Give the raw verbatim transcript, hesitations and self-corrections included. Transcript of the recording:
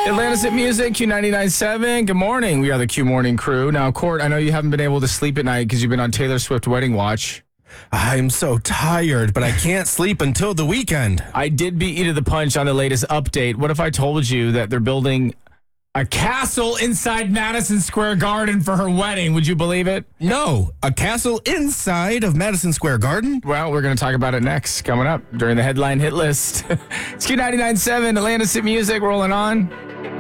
Atlantis at Music, Q ninety-nine point seven. Good morning. We are the Q Morning Crew. Now, Court, I know you haven't been able to sleep at night because you've been on Taylor Swift wedding watch. I'm so tired, but I can't sleep until the weekend. I did beat you to the punch on the latest update. What if I told you that they're building a castle inside Madison Square Garden for her wedding? Would you believe it? No, a castle inside of Madison Square Garden? Well, we're going to talk about it next, coming up during the headline hit list. It's Q ninety-nine point seven, Atlantis at Music, rolling on.